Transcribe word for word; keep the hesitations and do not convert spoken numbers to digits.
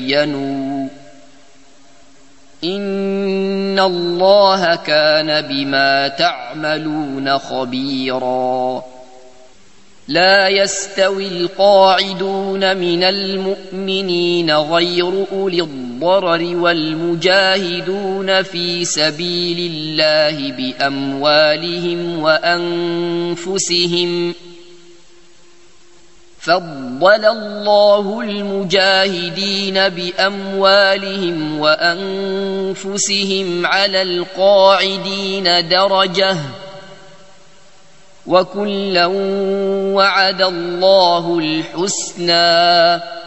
تزينوا إن الله كان بما تعملون خبيرا لا يستوي القاعدون من المؤمنين غير أولي الضرر والمجاهدون في سبيل الله بأموالهم وأنفسهم فضل الله المجاهدين بأموالهم وأنفسهم على القاعدين درجة وكلا وعد الله الحسنى